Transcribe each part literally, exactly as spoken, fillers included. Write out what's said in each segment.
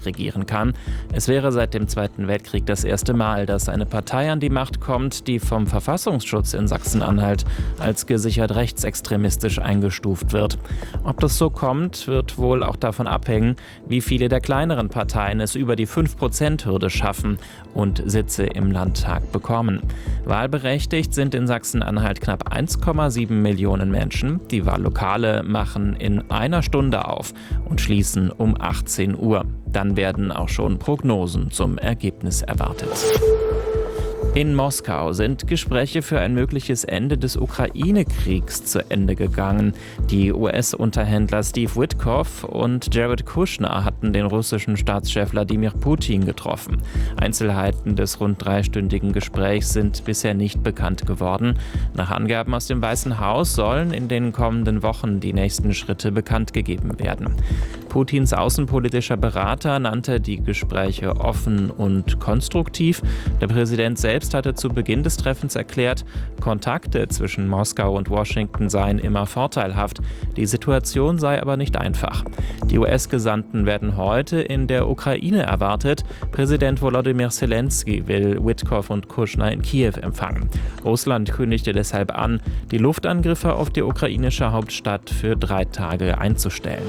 regieren kann. Es wäre seit dem Zweiten Weltkrieg das erste Mal, dass eine Partei an die Macht kommt, die vom Verfassungsschutz in Sachsen-Anhalt als gesichert rechtsextremistisch eingestuft wird. Ob das so kommt, wird wohl auch davon abhängen, wie viele der kleineren Parteien es über die fünf Prozent Hürde schaffen und Sitze im Landtag bekommen. Wahlberechtigt sind in Sachsen-Anhalt knapp eins Komma sieben Millionen Menschen. Die Wahllokale machen in einer Stunde auf und schließen um achtzehn Uhr. Dann werden auch schon Prognosen zum Ergebnis erwartet. In Moskau sind Gespräche für ein mögliches Ende des Ukraine-Kriegs zu Ende gegangen. Die U S-Unterhändler Steve Witkoff und Jared Kushner hatten den russischen Staatschef Wladimir Putin getroffen. Einzelheiten des rund dreistündigen Gesprächs sind bisher nicht bekannt geworden. Nach Angaben aus dem Weißen Haus sollen in den kommenden Wochen die nächsten Schritte bekannt gegeben werden. Putins außenpolitischer Berater nannte die Gespräche offen und konstruktiv. Der Präsident selbst hatte zu Beginn des Treffens erklärt, Kontakte zwischen Moskau und Washington seien immer vorteilhaft. Die Situation sei aber nicht einfach. Die U S-Gesandten werden heute in der Ukraine erwartet. Präsident Volodymyr Zelensky will Witkoff und Kushner in Kiew empfangen. Russland kündigte deshalb an, die Luftangriffe auf die ukrainische Hauptstadt für drei Tage einzustellen.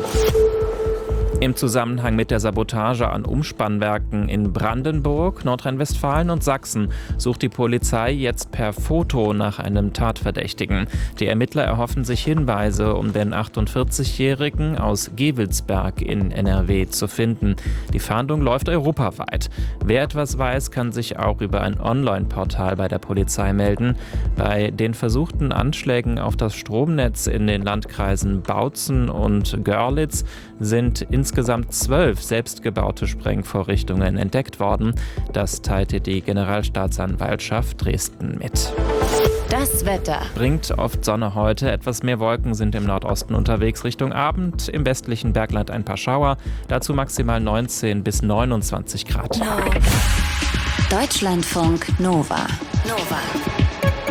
Im Zusammenhang mit der Sabotage an Umspannwerken in Brandenburg, Nordrhein-Westfalen und Sachsen sucht die Polizei jetzt per Foto nach einem Tatverdächtigen. Die Ermittler erhoffen sich Hinweise, um den achtundvierzigjährigen aus Gevelsberg in N R W zu finden. Die Fahndung läuft europaweit. Wer etwas weiß, kann sich auch über ein Online-Portal bei der Polizei melden. Bei den versuchten Anschlägen auf das Stromnetz in den Landkreisen Bautzen und Görlitz sind insgesamt Insgesamt zwölf selbstgebaute Sprengvorrichtungen entdeckt worden. Das teilte die Generalstaatsanwaltschaft Dresden mit. Das Wetter Bringt oft Sonne heute. Etwas mehr Wolken sind im Nordosten unterwegs Richtung Abend. Im westlichen Bergland ein paar Schauer. Dazu maximal neunzehn bis neunundzwanzig Grad. Deutschlandfunk Nova. Nova.